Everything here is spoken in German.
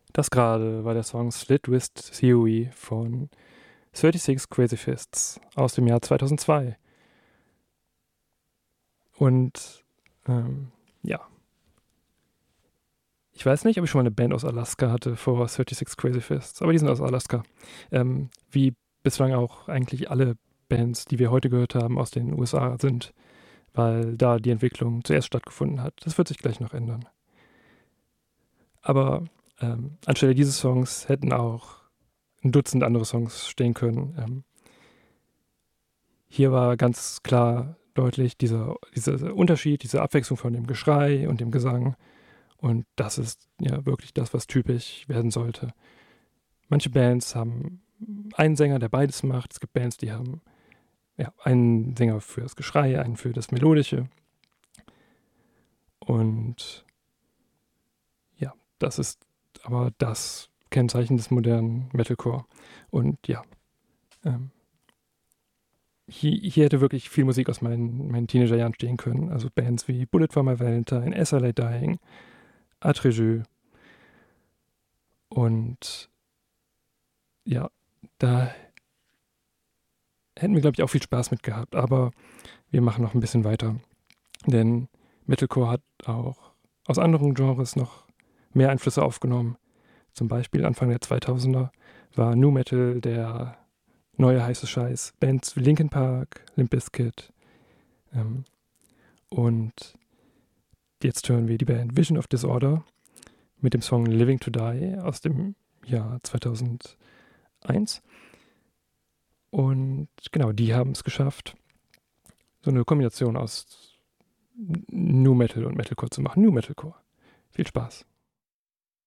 Das gerade war der Song Slit Wrist Theory von 36 Crazy Fists aus dem Jahr 2002. Und ja, ich weiß nicht, ob ich schon mal eine Band aus Alaska hatte vor 36 Crazy Fists, aber die sind aus Alaska. Wie bislang auch eigentlich alle Bands, die wir heute gehört haben, aus den USA sind, weil da die Entwicklung zuerst stattgefunden hat. Das wird sich gleich noch ändern. Aber anstelle dieses Songs hätten auch ein Dutzend andere Songs stehen können. Hier war ganz klar deutlich dieser Unterschied, diese Abwechslung von dem Geschrei und dem Gesang. Und das ist ja wirklich das, was typisch werden sollte. Manche Bands haben einen Sänger, der beides macht. Es gibt Bands, die haben ja, einen Sänger für das Geschrei, einen für das Melodische. Und ja, das ist aber das Kennzeichen des modernen Metalcore. Und ja, hier hätte wirklich viel Musik aus meinen Teenagerjahren stehen können. Also Bands wie Bullet for My Valentine, SLA Dying, Atreju. Und ja, da hätten wir, glaube ich, auch viel Spaß mit gehabt. Aber wir machen noch ein bisschen weiter. Denn Metalcore hat auch aus anderen Genres noch mehr Einflüsse aufgenommen. Zum Beispiel Anfang der 2000er war Nu Metal der neue heiße Scheiß. Bands wie Linkin Park, Limp Bizkit. Und jetzt hören wir die Band Vision of Disorder mit dem Song Living to Die aus dem Jahr 2001. Und genau, die haben es geschafft, so eine Kombination aus Nu Metal und Metalcore zu machen. Nu Metalcore. Viel Spaß.